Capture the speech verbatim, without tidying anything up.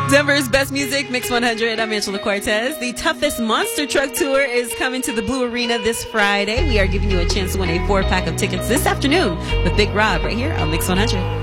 Denver's best music, Mix one hundred. I'm Angela Cortez. The toughest monster truck tour is coming to the Blue Arena this Friday. We are giving you a chance to win a four pack of tickets this afternoon with Big Rob right here on Mix one hundred.